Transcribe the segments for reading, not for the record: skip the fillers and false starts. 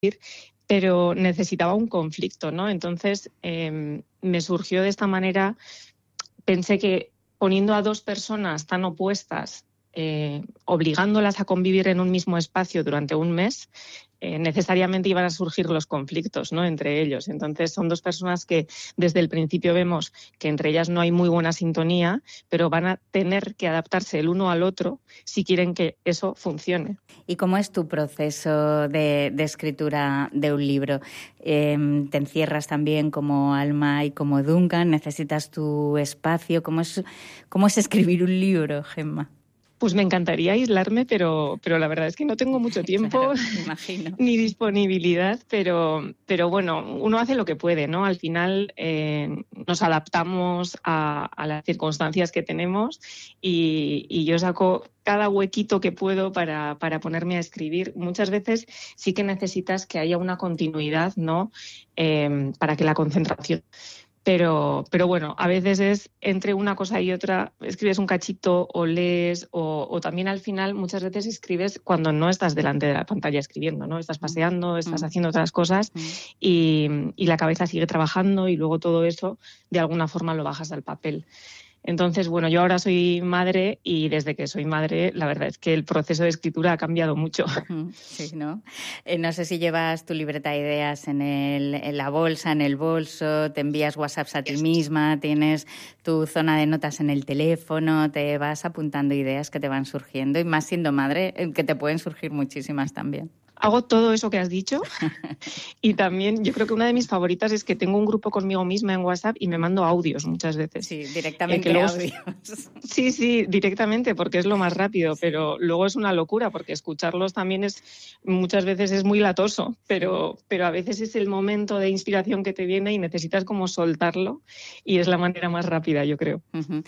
pero necesitaba un conflicto, ¿no? Entonces me surgió de esta manera. Pensé que poniendo a dos personas tan opuestas, obligándolas a convivir en un mismo espacio durante un mes, necesariamente iban a surgir los conflictos, ¿no?, entre ellos. Entonces son dos personas que desde el principio vemos que entre ellas no hay muy buena sintonía, pero van a tener que adaptarse el uno al otro si quieren que eso funcione. ¿Y cómo es tu proceso de escritura de un libro? ¿Te encierras también como Alma y como Duncan? ¿Necesitas tu espacio? ¿Cómo es escribir un libro, Gemma? Pues me encantaría aislarme, pero la verdad es que no tengo mucho tiempo, claro, me imagino, ni disponibilidad, pero bueno, uno hace lo que puede, ¿no? Al final nos adaptamos a las circunstancias que tenemos y yo saco cada huequito que puedo para ponerme a escribir. Muchas veces sí que necesitas que haya una continuidad, ¿no? Para que la concentración... Pero bueno, a veces es entre una cosa y otra, escribes un cachito o lees o también al final muchas veces escribes cuando no estás delante de la pantalla escribiendo, ¿no? Estás paseando, estás haciendo otras cosas y la cabeza sigue trabajando y luego todo eso de alguna forma lo bajas al papel. Entonces, bueno, yo ahora soy madre y desde que soy madre, la verdad es que el proceso de escritura ha cambiado mucho. Sí, ¿no? No sé si llevas tu libreta de ideas en la bolsa, en el bolso, te envías WhatsApps a ti misma, tienes tu zona de notas en el teléfono, te vas apuntando ideas que te van surgiendo y más siendo madre, que te pueden surgir muchísimas también. Hago todo eso que has dicho y también yo creo que una de mis favoritas es que tengo un grupo conmigo misma en WhatsApp y me mando audios muchas veces. Sí, directamente audios. Sí, directamente, porque es lo más rápido, pero luego es una locura porque escucharlos también muchas veces es muy latoso, pero a veces es el momento de inspiración que te viene y necesitas como soltarlo y és la manera més ràpida, jo crec.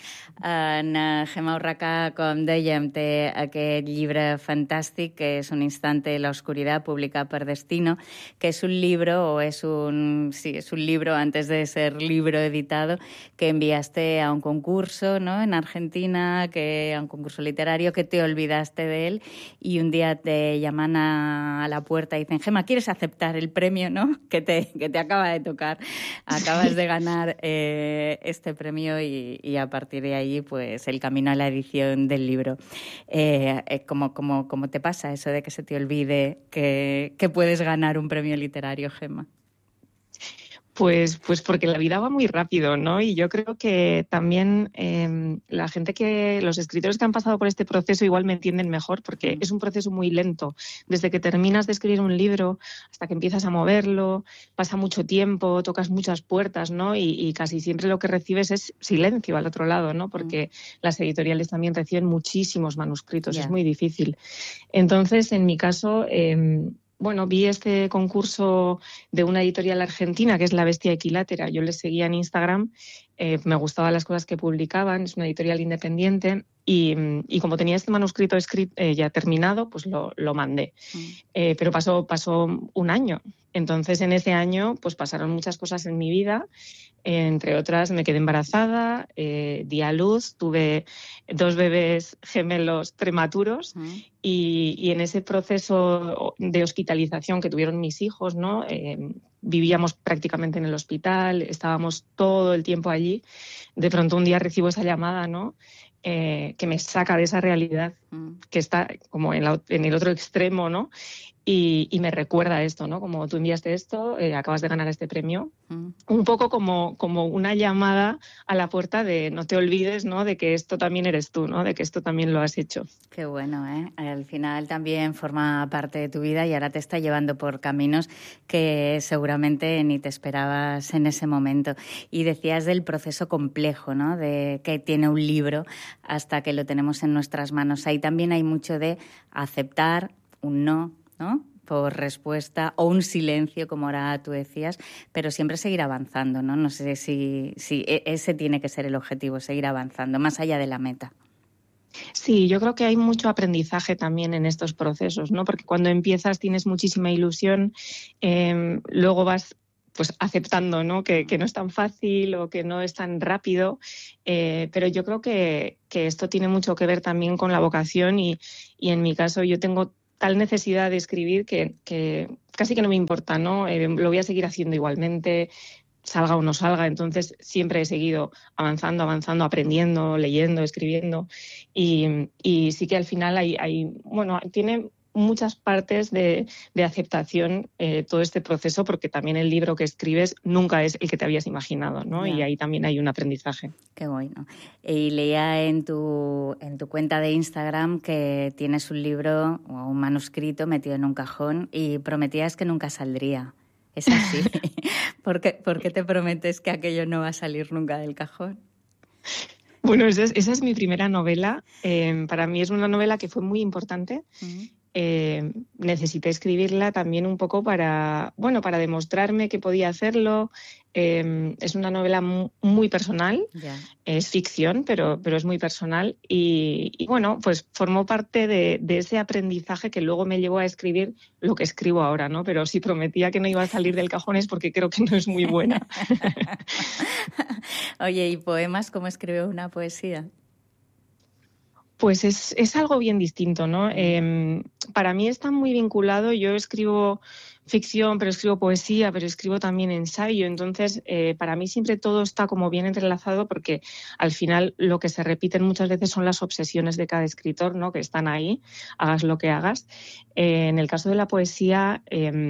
En Gemma Urraca, com dèiem, té aquest llibre fantàstic que és Un instante en la oscuridad, publicat per Destino, que es un libro, es un libro antes de ser libro editado, que enviaste a un concurso, ¿no?, en Argentina, a un concurso literario, que te olvidaste de él y un día te llaman a la puerta y dicen: Gemma, ¿quieres aceptar el premio, ¿no?, que te acaba de tocar? Acabas de ganar este premio y a partir de ahí, pues, el camino a la edición del libro. ¿Cómo te pasa eso de que se te olvide que puedes ganar un premio literario, Gemma? Pues porque la vida va muy rápido, ¿no? Y yo creo que también la gente los escritores que han pasado por este proceso igual me entienden mejor, porque es un proceso muy lento. Desde que terminas de escribir un libro hasta que empiezas a moverlo, pasa mucho tiempo, tocas muchas puertas, ¿no? Y casi siempre lo que recibes es silencio al otro lado, ¿no? Porque las editoriales también reciben muchísimos manuscritos, es muy difícil. Entonces, en mi caso... Bueno, vi este concurso de una editorial argentina que es La Bestia Equilátera. Yo les seguía en Instagram, me gustaban las cosas que publicaban, es una editorial independiente y como tenía este manuscrito ya terminado, pues lo mandé. Pero pasó un año. Entonces, en ese año pues pasaron muchas cosas en mi vida. Entre otras, me quedé embarazada, di a luz, tuve 2 bebés gemelos prematuros y en ese proceso de hospitalización que tuvieron mis hijos, ¿no? Vivíamos prácticamente en el hospital, estábamos todo el tiempo allí. De pronto un día recibo esa llamada, ¿no?, que me saca de esa realidad que está como en el otro extremo, ¿no? Y me recuerda esto, ¿no? Como tú enviaste esto, acabas de ganar este premio. Un poco como una llamada a la puerta de no te olvides, ¿no?, de que esto también eres tú, ¿no?, de que esto también lo has hecho. Qué bueno, ¿eh? Al final también forma parte de tu vida y ahora te está llevando por caminos que seguramente ni te esperabas en ese momento. Y decías del proceso complejo, ¿no?, de que tiene un libro hasta que lo tenemos en nuestras manos. Ahí también hay mucho de aceptar un no, ¿no?, por respuesta, o un silencio, como ahora tú decías, pero siempre seguir avanzando, ¿no? No sé si ese tiene que ser el objetivo, seguir avanzando, más allá de la meta. Sí, yo creo que hay mucho aprendizaje también en estos procesos, ¿no? Porque cuando empiezas tienes muchísima ilusión, luego vas pues aceptando, ¿no?, que no es tan fácil o que no es tan rápido, pero yo creo que esto tiene mucho que ver también con la vocación y en mi caso yo tengo tal necesidad de escribir que casi que no me importa, ¿no? Lo voy a seguir haciendo igualmente, salga o no salga. Entonces siempre he seguido avanzando, aprendiendo, leyendo, escribiendo. Y sí que al final tiene muchas partes de aceptación todo este proceso, porque también el libro que escribes nunca es el que te habías imaginado, ¿no? Yeah. Y ahí también hay un aprendizaje. Qué bueno. Y leía en tu cuenta de Instagram que tienes un libro o un manuscrito metido en un cajón y prometías que nunca saldría. ¿Es así? ¿Por qué te prometes que aquello no va a salir nunca del cajón? Bueno, esa es mi primera novela. Para mí es una novela que fue muy importante. Necesité escribirla también un poco para demostrarme que podía hacerlo. Es una novela muy personal, es ficción, pero es muy personal y bueno, pues formó parte de ese aprendizaje que luego me llevó a escribir lo que escribo ahora, ¿no? Pero si prometía que no iba a salir del cajón es porque creo que no es muy buena. Oye, ¿y poemas? ¿Cómo escribe una poesía? Pues es algo bien distinto, ¿no? Para mí está muy vinculado. Yo escribo ficción, pero escribo poesía, pero escribo también ensayo. Entonces, para mí siempre todo está como bien entrelazado, porque al final lo que se repiten muchas veces son las obsesiones de cada escritor, ¿no? Que están ahí, hagas lo que hagas. En el caso de la poesía,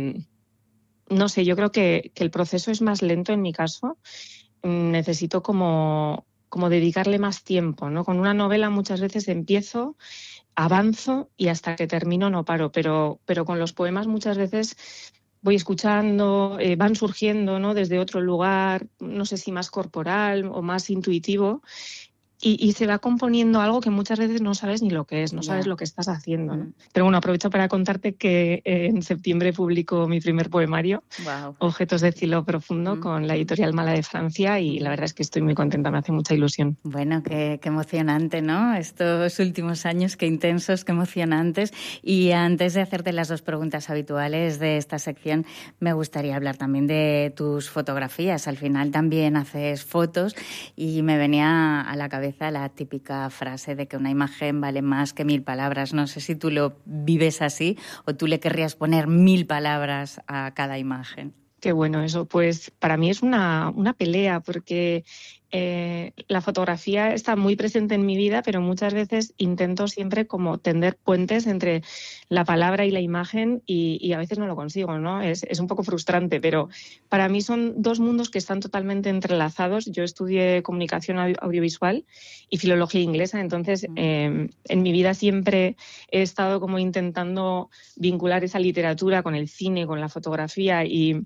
no sé, yo creo que el proceso es más lento en mi caso. Necesito como dedicarle más tiempo, ¿no? Con una novela muchas veces empiezo, avanzo y hasta que termino no paro, pero con los poemas muchas veces voy escuchando, van surgiendo, ¿no? Desde otro lugar, no sé si más corporal o más intuitivo. Y se va componiendo algo que muchas veces no sabes ni lo que es, no sabes lo que estás haciendo, ¿no? Pero bueno, aprovecho para contarte que en septiembre publico mi primer poemario, Objetos de Cielo Profundo, con la editorial Mala de Francia, y la verdad es que estoy muy contenta, me hace mucha ilusión. Bueno, qué emocionante, ¿no? Estos últimos años, qué intensos, qué emocionantes. Y antes de hacerte las dos preguntas habituales de esta sección, me gustaría hablar también de tus fotografías. Al final también haces fotos y me venía a la cabeza la típica frase de que una imagen vale más que 1000 palabras. No sé si tú lo vives así o tú le querrías poner 1000 palabras a cada imagen. Qué bueno eso. Pues para mí es una pelea, porque la fotografía está muy presente en mi vida, pero muchas veces intento siempre como tender puentes entre la palabra y la imagen y a veces no lo consigo, ¿no? Es un poco frustrante, pero para mí son dos mundos que están totalmente entrelazados. Yo estudié comunicación audiovisual y filología inglesa, entonces en mi vida siempre he estado como intentando vincular esa literatura con el cine, con la fotografía y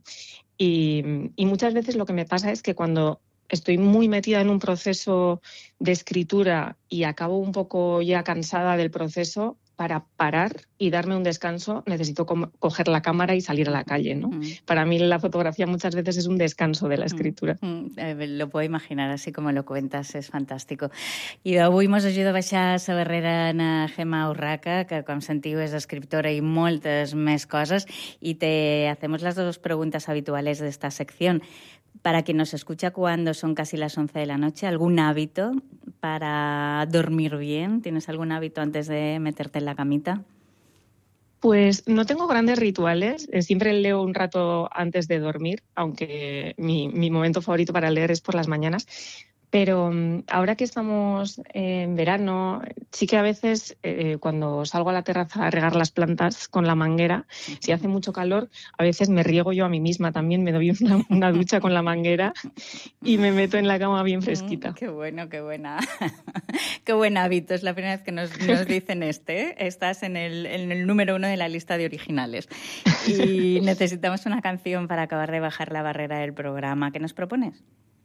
muchas veces lo que me pasa es que cuando estoy muy metida en un proceso de escritura y acabo un poco ya cansada del proceso, para parar y darme un descanso necesito coger la cámara y salir a la calle, ¿no? Para mí la fotografía muchas veces es un descanso de la escritura. Lo puedo imaginar, así como lo cuentas, és fantàstic. I avui mos ajuda a baixar la barrera a Gemma Urraca, que com sentiu és escriptora i moltes més coses, y te hacemos las dos preguntas habituales de esta sección. Para quien nos escucha cuando son casi las 11 de la noche, ¿algún hábito para dormir bien? ¿Tienes algún hábito antes de meterte en la camita? Pues no tengo grandes rituales, siempre leo un rato antes de dormir, aunque mi momento favorito para leer es por las mañanas. Pero ahora que estamos en verano, sí que a veces cuando salgo a la terraza a regar las plantas con la manguera, si hace mucho calor, a veces me riego yo a mí misma también, me doy una ducha con la manguera y me meto en la cama bien fresquita. Qué bueno, qué buena. Qué buen hábito, es la primera vez que nos dicen Estás en el número 1 de la lista de originales. Y necesitamos una canción para acabar de bajar la barrera del programa. ¿Qué nos propones?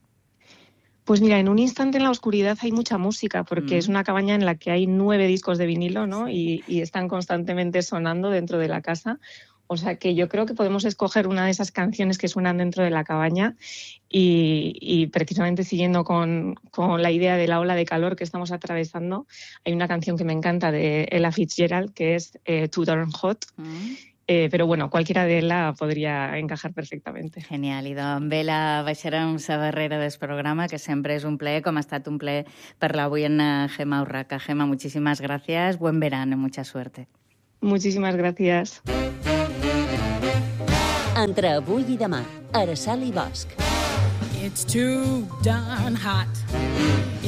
Pues mira, en un instante en la oscuridad hay mucha música, porque es una cabaña en la que hay 9 discos de vinilo, ¿no? Sí. Y están constantemente sonando dentro de la casa. O sea que yo creo que podemos escoger una de esas canciones que suenan dentro de la cabaña y precisamente siguiendo con la idea de la ola de calor que estamos atravesando, hay una canción que me encanta de Ella Fitzgerald que es Too Darn Hot. Però bueno, qualsevol d'ella podria encajar perfectament. Genial, i doncs Bela, baixarem la barrera del programa, que sempre és un plaer, com ha estat un plaer parlar avui amb Gemma Urraca. Gemma, muchísimas gracias, buen verano, mucha suerte. Muchísimas gracias. Entre avui i demà, Araceli Bosch. It's too darn hot.